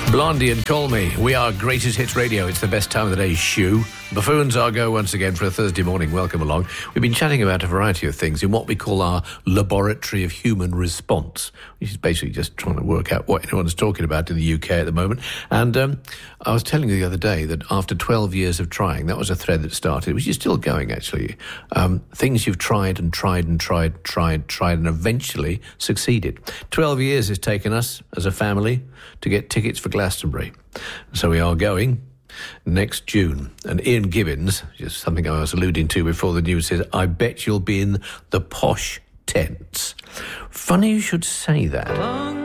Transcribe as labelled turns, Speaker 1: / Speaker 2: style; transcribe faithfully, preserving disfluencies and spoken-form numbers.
Speaker 1: Blondie and Call Me. We are Greatest Hits Radio. It's the best time of the day, shoo. Buffoons are go once again for a Thursday morning. Welcome along. We've been chatting about a variety of things in what we call our laboratory of human response, which is basically just trying to work out what anyone's talking about in the U K at the moment. And um, I was telling you the other day that after twelve years of trying, that was a thread that started, which is still going, actually. Um, things you've tried and tried and tried, tried, tried, and eventually succeeded. twelve years has taken us as a family to get tickets for Glastonbury. So we are going next June. And Ian Gibbons, just something I was alluding to before the news, says, I bet you'll be in the posh tents. Funny you should say that.